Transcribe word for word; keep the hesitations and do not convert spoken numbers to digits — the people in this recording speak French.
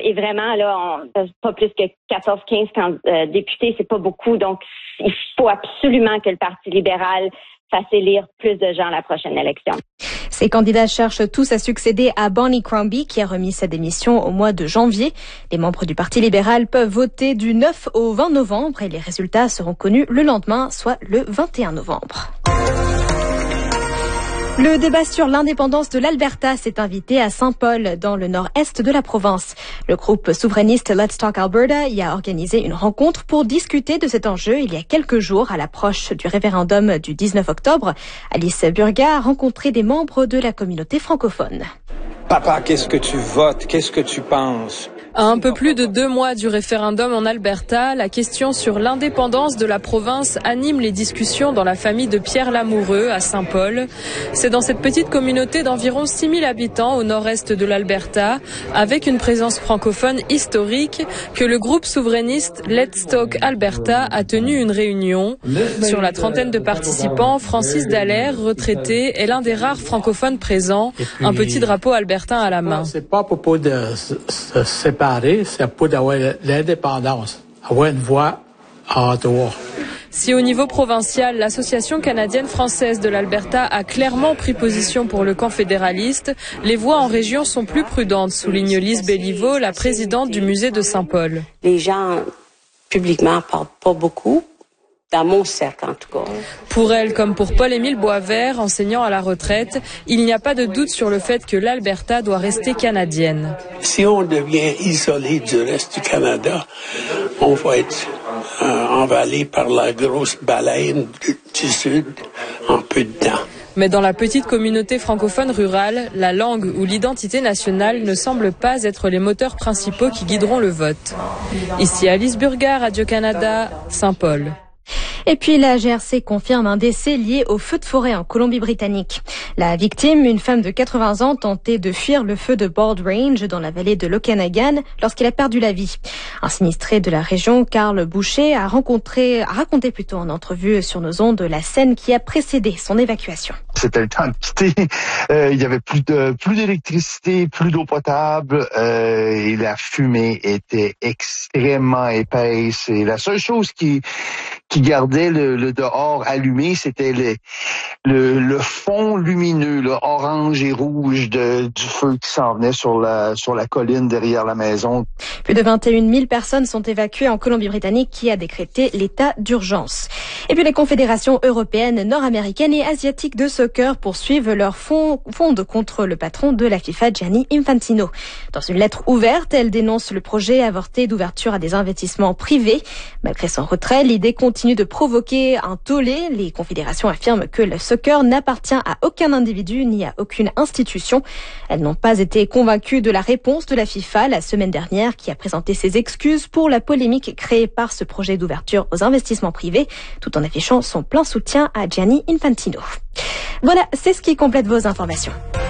et vraiment, là, on, pas plus que quatorze quinze euh, députés, c'est pas beaucoup. Donc, il faut absolument que le Parti libéral fasse élire plus de gens à la prochaine élection. Ces candidats cherchent tous à succéder à Bonnie Crombie, qui a remis sa démission au mois de janvier. Les membres du Parti libéral peuvent voter du neuf au vingt novembre et les résultats seront connus le lendemain, soit le vingt et un novembre. Le débat sur l'indépendance de l'Alberta s'est invité à Saint-Paul, dans le nord-est de la province. Le groupe souverainiste Let's Talk Alberta y a organisé une rencontre pour discuter de cet enjeu il y a quelques jours à l'approche du référendum du dix-neuf octobre. Alice Burga a rencontré des membres de la communauté francophone. Papa, qu'est-ce que tu votes? Qu'est-ce que tu penses? À un peu plus de deux mois du référendum en Alberta, la question sur l'indépendance de la province anime les discussions dans la famille de Pierre Lamoureux à Saint-Paul. C'est dans cette petite communauté d'environ six mille habitants au nord-est de l'Alberta, avec une présence francophone historique, que le groupe souverainiste Let's Talk Alberta a tenu une réunion. Sur la trentaine de participants, Francis Dallaire, retraité, est l'un des rares francophones présents, un petit drapeau albertain à la main. C'est pas à propos de se séparer, c'est à propos d'avoir l'indépendance, avoir une voix à Ottawa. Si au niveau provincial, l'Association canadienne-française de l'Alberta a clairement pris position pour le camp fédéraliste, les voix en région sont plus prudentes, souligne Lise Béliveau, la présidente du musée de Saint-Paul. Les gens, publiquement, parlent pas beaucoup. Dans mon cercle, en tout cas. Pour elle, comme pour Paul-Émile Boisvert, enseignant à la retraite, il n'y a pas de doute sur le fait que l'Alberta doit rester canadienne. Si on devient isolé du reste du Canada, on va être euh, envalé par la grosse baleine du, du Sud en peu de temps. Mais dans la petite communauté francophone rurale, la langue ou l'identité nationale ne semblent pas être les moteurs principaux qui guideront le vote. Ici Alice Burga, Radio-Canada, Saint-Paul. Et puis la G R C confirme un décès lié au feu de forêt en Colombie-Britannique. La victime, une femme de quatre-vingts ans, tentait de fuir le feu de Bald Range dans la vallée de l'Okanagan lorsqu'elle a perdu la vie. Un sinistré de la région, Carl Boucher, a rencontré, a raconté plutôt en entrevue sur nos ondes la scène qui a précédé son évacuation. C'était le temps de quitter. Euh, il y avait plus de plus d'électricité, plus d'eau potable euh, et la fumée était extrêmement épaisse. Et la seule chose qui qui gardait le, le dehors allumé, c'était le, le, le fond lumineux, le orange et rouge de, du feu qui s'en venait sur la sur la colline derrière la maison. Plus de vingt et une mille personnes sont évacuées en Colombie-Britannique qui a décrété l'état d'urgence. Et puis les confédérations européennes, nord-américaines et asiatiques de soccer poursuivent leur fronde contre le patron de la FIFA, Gianni Infantino. Dans une lettre ouverte, elle dénonce le projet avorté d'ouverture à des investissements privés. Malgré son retrait, l'idée continue de provoquer un tollé. Les confédérations affirment que le soccer n'appartient à aucun individu ni à aucune institution. Elles n'ont pas été convaincues de la réponse de la FIFA la semaine dernière, qui a présenté ses excuses pour la polémique créée par ce projet d'ouverture aux investissements privés, tout en affichant son plein soutien à Gianni Infantino. Voilà, c'est ce qui complète vos informations.